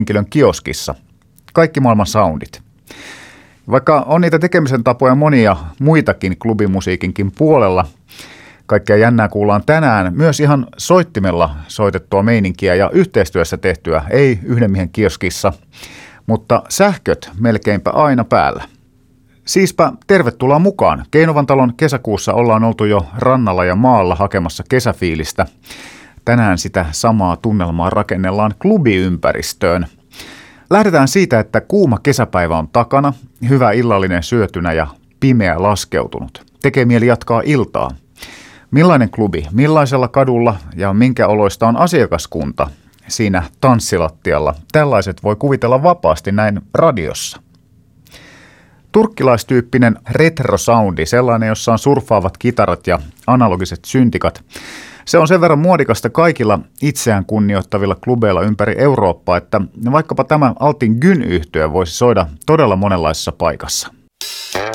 henkilön kioskissa. Kaikki maailman soundit. Vaikka on niitä tekemisen tapoja monia muitakin klubimusiikinkin puolella, kaikkea jännää kuullaan tänään myös ihan soittimella soitettua meininkiä ja yhteistyössä tehtyä, ei yhden miehen kioskissa, mutta sähköt melkeinpä aina päällä. Siispä tervetuloa mukaan. Keinovantalon kesäkuussa ollaan oltu jo rannalla ja maalla hakemassa kesäfiilistä. Tänään sitä samaa tunnelmaa rakennellaan klubiympäristöön. Lähdetään siitä, että kuuma kesäpäivä on takana, hyvä illallinen syötynä ja pimeä laskeutunut. Tekee mieli jatkaa iltaa. Millainen klubi, millaisella kadulla ja minkä oloista on asiakaskunta siinä tanssilattialla? Tällaiset voi kuvitella vapaasti näin radiossa. Turkkilaistyyppinen retro-soundi, sellainen, jossa on surffaavat kitarat ja analogiset syntikat. Se on sen verran muodikasta kaikilla itseään kunnioittavilla klubeilla ympäri Eurooppaa, että vaikkapa tämä Altin Gyn-yhtye voisi soida todella monenlaisessa paikassa.